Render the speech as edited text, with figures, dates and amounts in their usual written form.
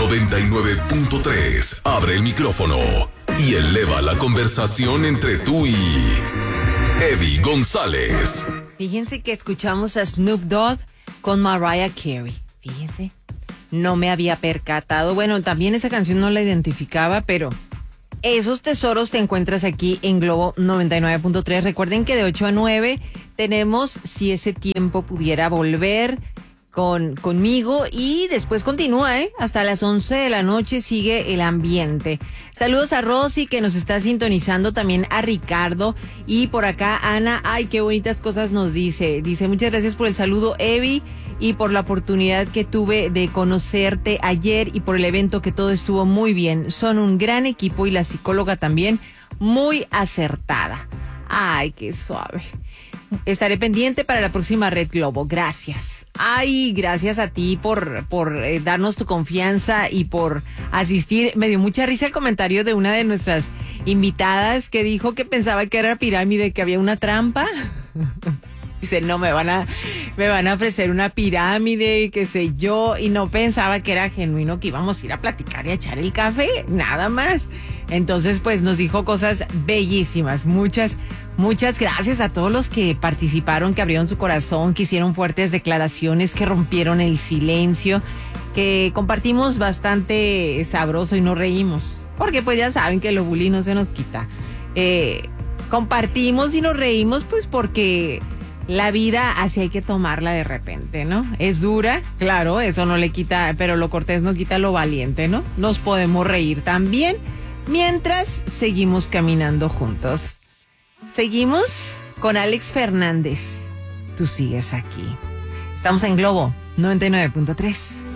99.3. Abre el micrófono y eleva la conversación entre tú y Eddie González. Fíjense que escuchamos a Snoop Dogg con Mariah Carey. Fíjense, no me había percatado. Bueno, también esa canción no la identificaba, pero esos tesoros te encuentras aquí en Globo 99.3. Recuerden que de 8 a 9 tenemos Si ese tiempo pudiera volver conmigo, y después continúa, hasta las 11 de la noche sigue el ambiente. Saludos a Rosy, que nos está sintonizando, también a Ricardo, y por acá Ana. Ay, qué bonitas cosas nos dice. Dice, muchas gracias por el saludo, Evi, y por la oportunidad que tuve de conocerte ayer y por el evento, que todo estuvo muy bien. Son un gran equipo y la psicóloga también muy acertada. Ay, qué suave. Estaré pendiente para la próxima Red Globo. Gracias. Ay, gracias a ti por darnos tu confianza y por asistir. Me dio mucha risa el comentario de una de nuestras invitadas que dijo que pensaba que era pirámide, que había una trampa. Dice, no, me van a ofrecer una pirámide y qué sé yo, y no pensaba que era genuino, que íbamos a ir a platicar y a echar el café, nada más. Entonces, pues nos dijo cosas bellísimas. Muchas gracias a todos los que participaron, que abrieron su corazón, que hicieron fuertes declaraciones, que rompieron el silencio, que compartimos bastante sabroso y nos reímos. Porque pues ya saben que lo bully no se nos quita. Compartimos y nos reímos pues porque la vida así hay que tomarla de repente, ¿no? Es dura, claro, eso no le quita, pero lo cortés no quita lo valiente, ¿no? Nos podemos reír también mientras seguimos caminando juntos. Seguimos con Alex Fernández. Tú sigues aquí. Estamos en Globo 99.3.